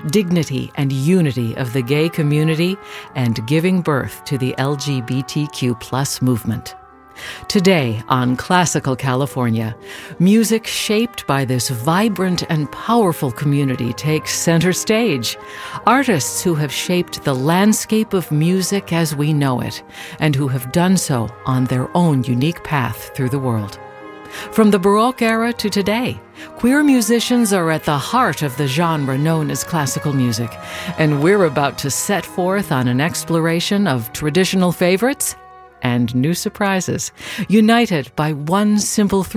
dignity and unity of the gay community, and giving birth to the LGBTQ+ movement. Today on Classical California, music shaped by this vibrant and powerful community takes center stage. Artists who have shaped the landscape of music as we know it, and who have done so on their own unique path through the world. From the Baroque era to today, queer musicians are at the heart of the genre known as classical music, and we're about to set forth on an exploration of traditional favorites and new surprises, united by one simple